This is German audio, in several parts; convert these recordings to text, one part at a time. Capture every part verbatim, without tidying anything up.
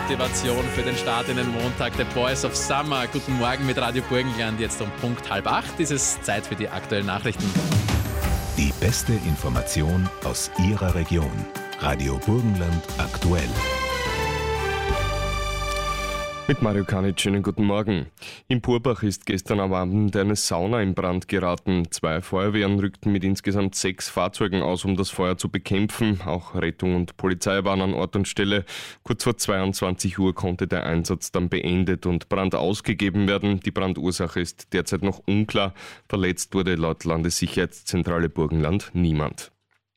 Motivation für den Start in den Montag. The Boys of Summer. Guten Morgen mit Radio Burgenland. Jetzt um Punkt halb acht ist es Zeit für die aktuellen Nachrichten. Die beste Information aus Ihrer Region. Radio Burgenland aktuell. Mit Mario Kanitsch, schönen guten Morgen. In Purbach ist gestern am Abend eine Sauna in Brand geraten. Zwei Feuerwehren rückten mit insgesamt sechs Fahrzeugen aus, um das Feuer zu bekämpfen. Auch Rettung und Polizei waren an Ort und Stelle. Kurz vor zweiundzwanzig Uhr konnte der Einsatz dann beendet und Brand ausgegeben werden. Die Brandursache ist derzeit noch unklar. Verletzt wurde laut Landessicherheitszentrale Burgenland niemand.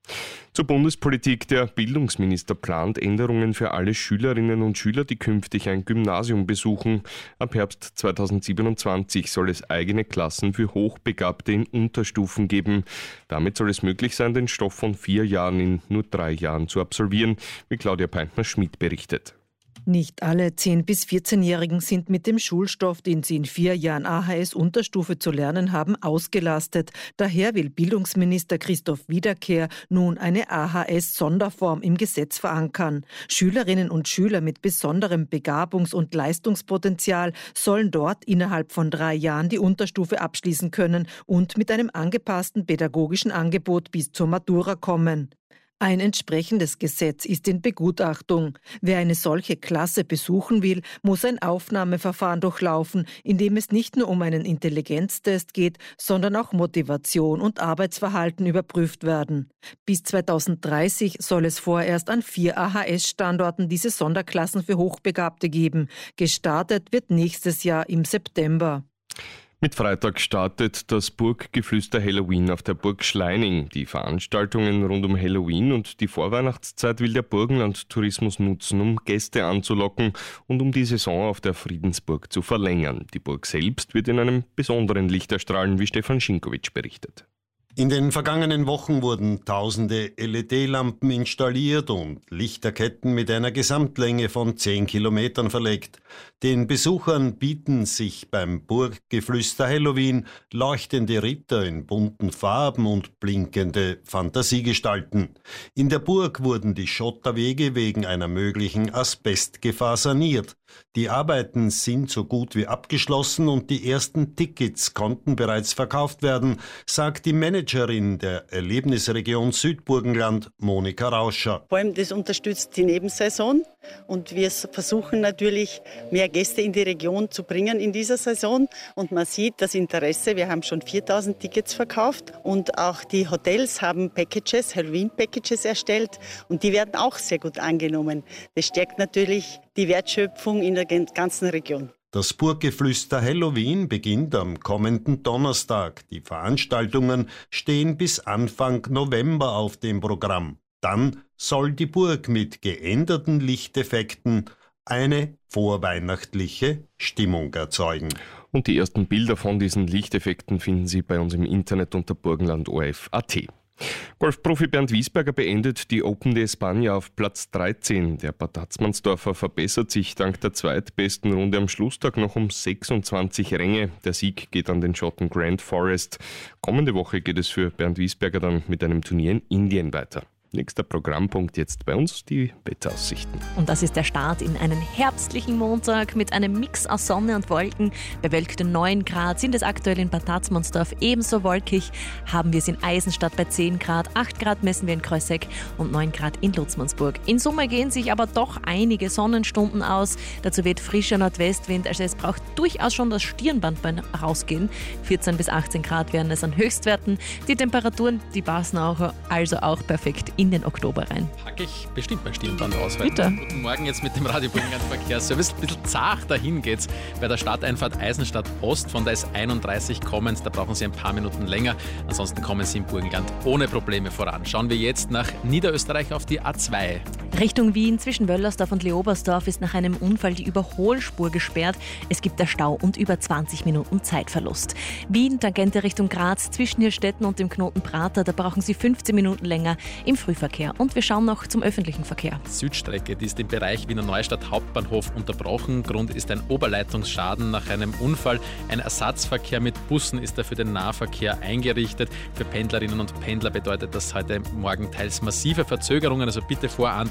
Zur Bundespolitik. Der Bildungsminister plant Änderungen für alle Schülerinnen und Schüler, die künftig ein Gymnasium besuchen. Ab Herbst zweitausendsiebenundzwanzig soll es eigene Klassen für Hochbegabte in Unterstufen geben. Damit soll es möglich sein, den Stoff von vier Jahren in nur drei Jahren zu absolvieren, wie Claudia Peintner-Schmidt berichtet. Nicht alle zehn- bis vierzehnjährigen sind mit dem Schulstoff, den sie in vier Jahren A H S-Unterstufe zu lernen haben, ausgelastet. Daher will Bildungsminister Christoph Wiederkehr nun eine A H S-Sonderform im Gesetz verankern. Schülerinnen und Schüler mit besonderem Begabungs- und Leistungspotenzial sollen dort innerhalb von drei Jahren die Unterstufe abschließen können und mit einem angepassten pädagogischen Angebot bis zur Matura kommen. Ein entsprechendes Gesetz ist in Begutachtung. Wer eine solche Klasse besuchen will, muss ein Aufnahmeverfahren durchlaufen, in dem es nicht nur um einen Intelligenztest geht, sondern auch Motivation und Arbeitsverhalten überprüft werden. Bis zweitausenddreißig soll es vorerst an vier A H S-Standorten diese Sonderklassen für Hochbegabte geben. Gestartet wird nächstes Jahr im September. Mit Freitag startet das Burggeflüster Halloween auf der Burg Schleining. Die Veranstaltungen rund um Halloween und die Vorweihnachtszeit will der Burgenland Tourismus nutzen, um Gäste anzulocken und um die Saison auf der Friedensburg zu verlängern. Die Burg selbst wird in einem besonderen Licht erstrahlen, wie Stefan Schinkowitsch berichtet. In den vergangenen Wochen wurden tausende L E D-Lampen installiert und Lichterketten mit einer Gesamtlänge von zehn Kilometern verlegt. Den Besuchern bieten sich beim Burggeflüster Halloween leuchtende Ritter in bunten Farben und blinkende Fantasiegestalten. In der Burg wurden die Schotterwege wegen einer möglichen Asbestgefahr saniert. Die Arbeiten sind so gut wie abgeschlossen und die ersten Tickets konnten bereits verkauft werden, sagt die Managerin der Erlebnisregion Südburgenland, Monika Rauscher. Vor allem das unterstützt die Nebensaison und wir versuchen natürlich mehr Gäste in die Region zu bringen in dieser Saison und man sieht das Interesse. Wir haben schon viertausend Tickets verkauft und auch die Hotels haben Packages, Halloween-Packages erstellt und die werden auch sehr gut angenommen. Das stärkt natürlich die Wertschöpfung in der ganzen Region. Das Burggeflüster Halloween beginnt am kommenden Donnerstag. Die Veranstaltungen stehen bis Anfang November auf dem Programm. Dann soll die Burg mit geänderten Lichteffekten eine vorweihnachtliche Stimmung erzeugen. Und die ersten Bilder von diesen Lichteffekten finden Sie bei uns im Internet unter burgenland O F punkt A T. Golfprofi Bernd Wiesberger beendet die Open de España auf Platz dreizehn. Der Bad Hatzmannsdorfer verbessert sich dank der zweitbesten Runde am Schlusstag noch um sechsundzwanzig Ränge. Der Sieg geht an den Schotten Grant Forrest. Kommende Woche geht es für Bernd Wiesberger dann mit einem Turnier in Indien weiter. Nächster Programmpunkt jetzt bei uns, die Wetteraussichten. Und das ist der Start in einen herbstlichen Montag mit einem Mix aus Sonne und Wolken. Bewölkte neun Grad sind es aktuell in Bad Hatzmannsdorf, ebenso wolkig haben wir es in Eisenstadt bei zehn Grad, acht Grad messen wir in Krösseck und neun Grad in Lutzmannsburg. In Summe gehen sich aber doch einige Sonnenstunden aus. Dazu weht frischer Nordwestwind, also es braucht durchaus schon das Stirnband beim Rausgehen. vierzehn bis achtzehn Grad werden es an Höchstwerten. Die Temperaturen, die passen auch, also auch perfekt in den Oktober rein. Packe ich bestimmt mein Stirnband aus. Bitte. Guten Morgen jetzt mit dem Radio Burgenland Verkehrsservice. Ein bisschen zart dahin geht's bei der Stadteinfahrt Eisenstadt Ost von der S einunddreißig kommend. Da brauchen Sie ein paar Minuten länger. Ansonsten kommen Sie im Burgenland ohne Probleme voran. Schauen wir jetzt nach Niederösterreich auf die A zwei. Richtung Wien zwischen Wöllersdorf und Leobersdorf ist nach einem Unfall die Überholspur gesperrt. Es gibt da Stau und über zwanzig Minuten Zeitverlust. Wien, Tangente Richtung Graz zwischen Hirstetten und dem Knoten Prater. Da brauchen Sie fünfzehn Minuten länger im Frühverkehr. Und wir schauen noch zum öffentlichen Verkehr. Südstrecke, die ist im Bereich Wiener Neustadt Hauptbahnhof unterbrochen. Grund ist ein Oberleitungsschaden nach einem Unfall. Ein Ersatzverkehr mit Bussen ist da für den Nahverkehr eingerichtet. Für Pendlerinnen und Pendler bedeutet das heute Morgen teils massive Verzögerungen, also bitte vor Antritt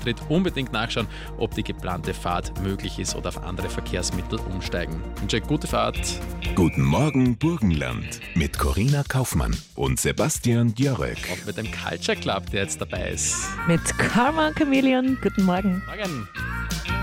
steht, unbedingt nachschauen, ob die geplante Fahrt möglich ist oder auf andere Verkehrsmittel umsteigen. Ich wünsche gute Fahrt. Guten Morgen Burgenland mit Corinna Kaufmann und Sebastian Jörek. Und mit dem Culture Club, der jetzt dabei ist. Mit Karma Chameleon. Guten Morgen. Morgen.